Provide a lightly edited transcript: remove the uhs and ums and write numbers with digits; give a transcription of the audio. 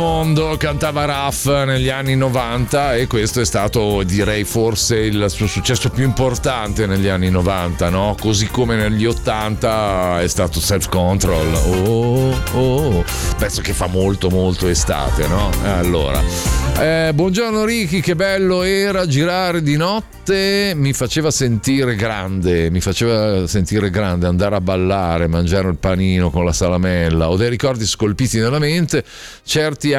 mondo, cantava Raf negli anni 90 e questo è stato, direi, forse il suo successo più importante negli anni 90, no? Così come negli 80 è stato Self Control. Penso che fa molto molto estate, no? Allora, buongiorno Ricky, che bello era girare di notte, mi faceva sentire grande, andare a ballare, mangiare il panino con la salamella, ho dei ricordi scolpiti nella mente, certi